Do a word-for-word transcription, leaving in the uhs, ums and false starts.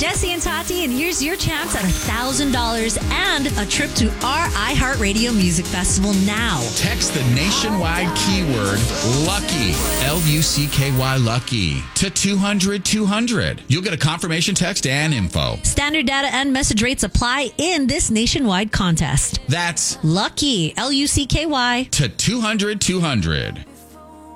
Jesse and Tati, and here's your chance at one thousand dollars and a trip to our iHeartRadio Music Festival now. Text the nationwide keyword LUCKY, L U C K Y LUCKY, to two hundred two hundred. You'll get a confirmation text and info. Standard data and message rates apply in this nationwide contest. That's LUCKY, L U C K Y, to two hundred two hundred.